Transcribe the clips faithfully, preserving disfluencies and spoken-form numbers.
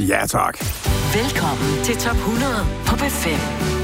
Ja, tak. Velkommen til Top hundrede på B fem.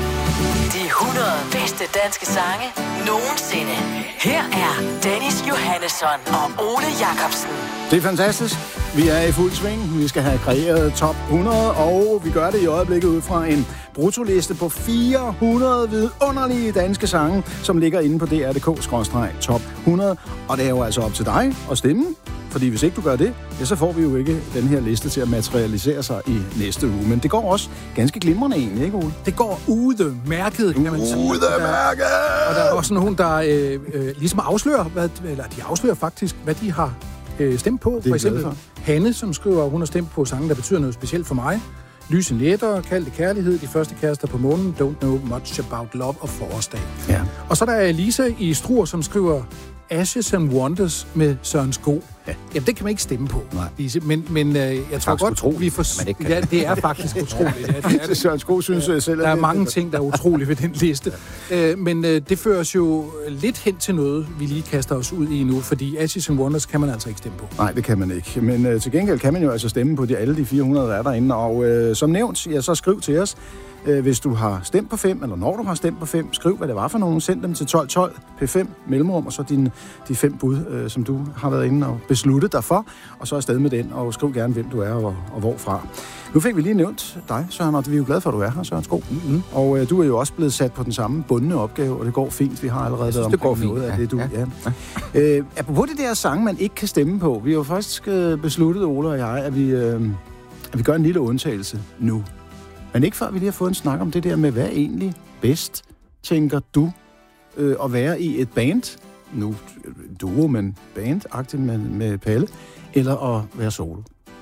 De hundrede bedste danske sange nogensinde. Her er Dennis Johannesson og Ole Jacobsen. Det er fantastisk. Vi er i fuld sving. Vi skal have kreeret top hundrede, og vi gør det i øjeblikket ud fra en bruttoliste på fire hundrede vidunderlige danske sange, som ligger inde på D R punktum D K top hundrede. Og det er jo altså op til dig at stemme, fordi hvis ikke du gør det, ja, så får vi jo ikke den her liste til at materialisere sig i næste uge. Men det går også ganske glimrende egentlig, ikke Ole? Det går udemærket, kan man sige. Udemærket! Og der er også nogen, der øh, øh, ligesom afslører, hvad, eller de afslører faktisk, hvad de har øh, stemt på. For eksempel for. Hanne, som skriver, hun har stemt på sange, der betyder noget specielt for mig. Lyse nætter, Kaldte kærlighed, De første kærester på månen, Don't know much about love og Forårsdag. Ja. Og så der er Lisa i Struer, som skriver Ashes and Wonders med Søren Sko. Ja. Jamen, det kan man ikke stemme på, Nej. Lise. Men, men øh, jeg tror godt, utroligt, vi får... man ikke kan. Ja, det er faktisk utroligt. Ja, det er det. Søren Sko synes jeg selv, Der er det, mange det, ting, der er utrolige ved den liste. Ja. Øh, men øh, det fører os jo lidt hen til noget, vi lige kaster os ud i nu, fordi Ashes and Wonders kan man altså ikke stemme på. Nej, det kan man ikke. Men øh, til gengæld kan man jo altså stemme på de, alle de fire hundrede, der er derinde. Og øh, som nævnt, ja, så skriv til os, øh, hvis du har stemt på fem, eller når du har stemt på fem, skriv, hvad det var for nogen. Send dem til tolv tolv P fem mellemrum, og så din, de fem bud, øh, som du har været inde og besluttet dig for. Og så afsted med den, og skriv gerne, hvem du er og, og hvorfra. Nu fik vi lige nævnt dig, Søren, og vi er jo glade for, at du er her, Søren Sko. Mm-hmm. Og øh, du er jo også blevet sat på den samme bundne opgave, og det går fint. Vi har allerede synes, været omkring det noget fint. af det, du... Ja. Ja. øh, apropos det der sang, man ikke kan stemme på. Vi har jo faktisk øh, besluttet, Ole og jeg, at vi, øh, at vi gør en lille undtagelse nu. Men ikke før vi lige har fået en snak om det der med, hvad egentlig bedst, tænker du, øh, at være i et band, nu duo, men band-agtigt med, med Palle, eller at være solo?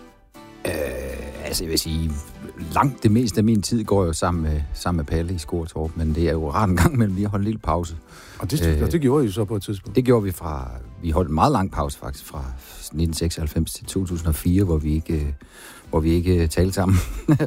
Øh, altså, jeg vil sige, langt det meste af min tid går jo sammen med, sammen med Palle i Skortorp, men det er jo rart en gang mellem lige at holde en lille pause. Og det, øh, det gjorde I så på et tidspunkt? Det gjorde vi fra... Vi holdt en meget lang pause faktisk, fra nitten seksoghalvfems til to tusind og fire, hvor vi ikke... hvor vi ikke talte sammen,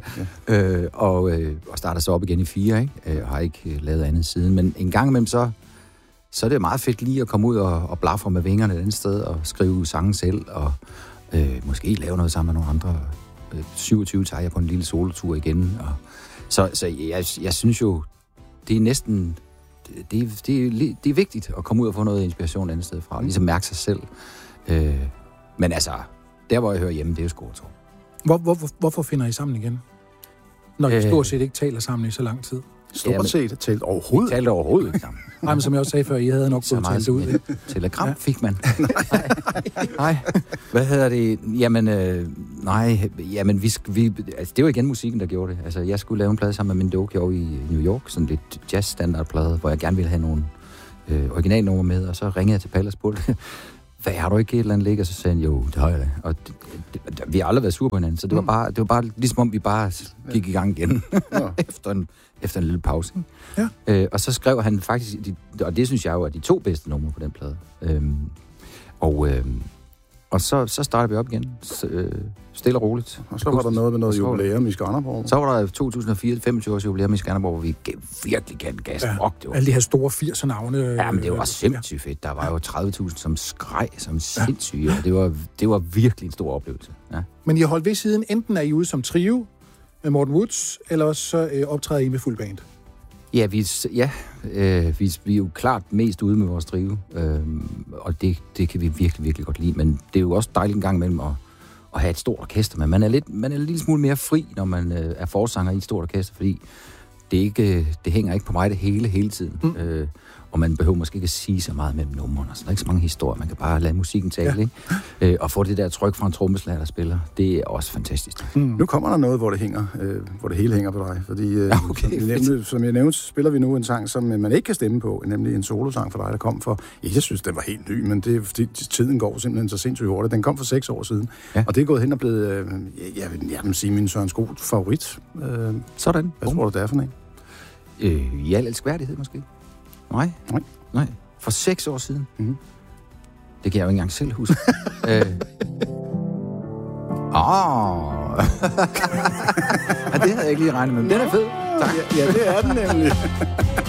ja. øh, og, øh, og starter så op igen i fire, ikke? Øh, og har ikke øh, lavet andet siden. Men en gang imellem, så, så er det meget fedt lige at komme ud og, og blafre med vingerne et andet sted, og skrive sange selv, og øh, måske lave noget sammen med nogle andre. Øh, syvogtyve tager jeg på en lille solotur igen. Og, så så jeg, jeg synes jo, det er næsten... Det, det, det, det er vigtigt at komme ud og få noget inspiration et andet sted fra, og ligesom mærke sig selv. Øh, men altså, der hvor jeg hører hjemme, det er jo Skortorp. Hvor, hvor, hvorfor finder I sammen igen? Når I øh, stort set ikke taler sammen i så lang tid. Stort set talt overhovedet? Vi talte overhovedet ikke sammen. Nej, men som jeg også sagde før, I havde nok fået talt det ud. Telegram ja. Fik man. nej. nej. Hvad hedder det? Jamen, øh, nej. Jamen, vi, vi, altså, det var igen musikken, der gjorde det. Altså, jeg skulle lave en plade sammen med min dog i New York. Sådan lidt jazz-standard-plade, hvor jeg gerne ville have nogle øh, originalnumre med. Og så ringede jeg til Palle og spurgte, hvad, har du ikke et eller andet ligge? Og så sagde han, jo, det har jeg da. Og det, det, det, vi har aldrig været sure på hinanden, så det var bare, det var bare ligesom om vi bare gik i gang igen. Ja. efter, en, efter en lille pause. Ja. Øh, og så skrev han faktisk, de, og det synes jeg jo er de to bedste numre på den plade. Øhm, og øhm, og så, så startede vi op igen, så, øh, stille og roligt. Og så var der noget med noget jubilæum i Skanderborg. Så var der to tusind og fire, femogtyve års jubilæum i Skanderborg, hvor vi virkelig gav gas. Ja, Rock, det var. Alle de her store firserne navne. Ja, men det var sindssygt fedt. Der var jo tredive tusind som skreg, som sindssyge. Ja. Det var, det var virkelig en stor oplevelse. Ja. Men I har holdt ved siden, enten er I ude som trio med Morten Woods, eller så øh, optræder I med fuld band. Ja, vi, ja øh, vi, vi er jo klart mest ude med vores trio, øh, og det, det kan vi virkelig, virkelig godt lide. Men det er jo også dejligt en gang imellem at, at have et stort orkester, men man er, lidt, man er en lille smule mere fri, når man øh, er forsanger i et stort orkester, fordi det, ikke, det hænger ikke på mig det hele, hele tiden. Mm. Øh, og man behøver måske ikke at sige så meget mellem numrene. Så der er ikke så mange historier. Man kan bare lade musikken tale, ja. Ikke? Øh, og få det der tryk fra en trommeslager, der spiller. Det er også fantastisk. Mm. Nu kommer der noget, hvor det hænger, øh, hvor det hele hænger på dig. Fordi, øh, ja, okay, som, jeg nævnte, som jeg nævnte, spiller vi nu en sang, som man ikke kan stemme på, nemlig en solosang for dig, der kom for... Ja, jeg synes, den var helt ny, men det er fordi tiden går simpelthen så sindssygt hurtigt. Den kom for seks år siden. Ja. Og det er gået hen og blevet, øh, jeg, vil, jeg vil sige, min Søren Sko favorit. Øh, Sådan. Hvad tror du, det er for en? Øh, I al elskværdighed, måske? Nej. Nej. Nej. For seks år siden. Mm-hmm. Det kan jeg jo ikke engang selv huske. øh. Åh! Ja, det havde jeg ikke lige regnet med. Den er fed. Tak. Ja, ja, det er den nemlig.